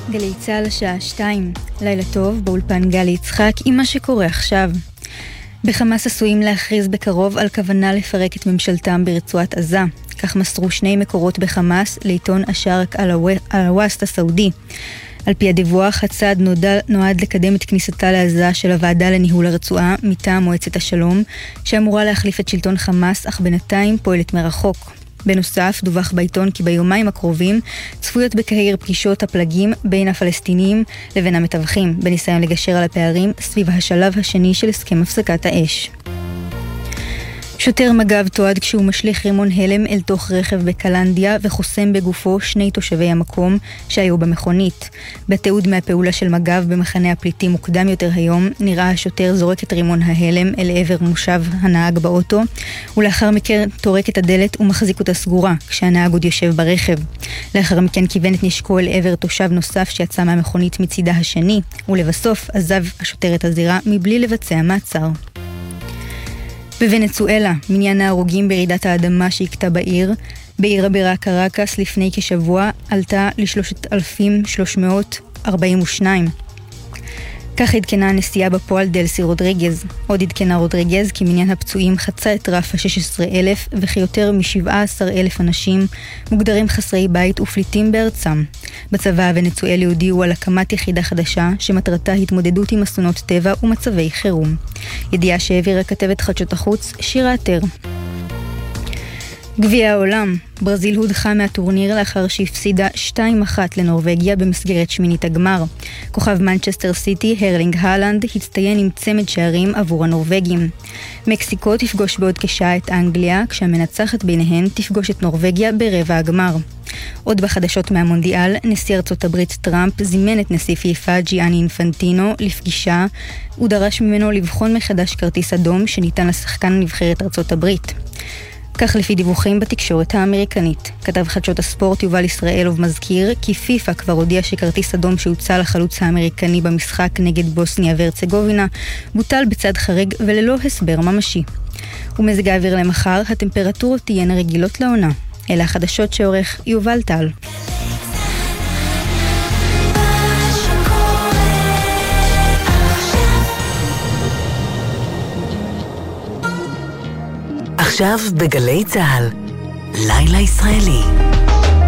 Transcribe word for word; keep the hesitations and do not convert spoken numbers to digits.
גלי צהל השעה שתיים, לילה טוב, באולפן גלי יצחק עם מה שקורה עכשיו. בחמאס עשויים להכריז בקרוב על כוונה לפרק את ממשלתם ברצועת עזה. כך מסרו שני מקורות בחמאס לעיתון השארק אל-ווסט הסעודי. על פי הדיווח, הצעד נועד לקדם את כניסתה לעזה של הוועדה לניהול הרצועה מטעם מועצת השלום, שאמורה להחליף את שלטון חמאס, אך בינתיים פועלת מרחוק. בנוסף, דווח בעיתון כי ביומיים הקרובים צפויות בקהיר פגישות הפלגים בין הפלסטינים לבין המתווכים, בניסיון לגשר על הפערים סביב השלב השני של הסכם הפסקת האש. שוטר מג"ב תועד כשהוא משליך רימון הלם אל תוך רכב בקלנדיה וחוסם בגופו שני תושבי המקום שהיו במכונית. בתיעוד מהפעולה של מג"ב במחנה הפליטים מוקדם יותר היום, נראה השוטר זורק את רימון ההלם אל עבר מושב הנהג באוטו, ולאחר מכן תורק את הדלת ומחזיק אותה סגורה, כשהנהג עוד יושב ברכב. לאחר מכן כיוון את נשקו אל עבר תושב נוסף שיצא מהמכונית מצידה השני, ולבסוף עזב השוטר את הזירה מבלי לבצע מעצר. בוונצואלה, מניין ההרוגים ברעידת האדמה שהכתה בעיר, בעיר הבירה קרקס לפני כשבוע, עלתה ל-שלושת אלפים שלוש מאות ארבעים ושתיים. כך עדכנה הנשיאה בפועל דלסי רודריגז. עוד עדכנה רודריגז כי מניין הפצועים חצה את רף ה-שישה עשר אלף וכי יותר מ-שבעה עשר אלף אנשים מוגדרים חסרי בית ופליטים בארצם. בצבא הוונצואלי הודיעו על הקמת יחידה חדשה שמטרתה התמודדות עם אסונות טבע ומצבי חירום. ידיעה שהעבירה כתבת חדשות החוץ שירה עטר. גביע העולם, ברזיל הודחה מהטורניר לאחר שהפסידה שתיים אחת לנורווגיה במסגרת שמינית הגמר. כוכב מנצ'סטר סיטי, הרלינג הלנד, הצטיין עם צמד שערים עבור הנורווגים. מקסיקו תפגוש בעוד כשעה את אנגליה, כשהמנצחת ביניהן תפגוש את נורווגיה ברבע הגמר. עוד בחדשות מהמונדיאל, נשיא ארצות הברית טראמפ זימן את נשיא פיפ"א ג'יאני אינפנטינו לפגישה, הוא דרש ממנו לבחון מחדש כרטיס אדום שניתן לשחקן נבחרת ארצות הברית. כך לפי דיווחים בתקשורת האמריקנית. כתב חדשות הספורט יובל ישראלוב מזכיר כי פיפ"א כבר הודיע שכרטיס אדום שהוצא לחלוץ האמריקני במשחק נגד בוסניה והרצגובינה בוטל בצד חריג וללא הסבר ממשי. ומזג האוויר למחר, הטמפרטורות תהיינה רגילות לעונה. אלה החדשות שעורך יובל טל. עכשיו בגלי צהל, לילה ישראלי.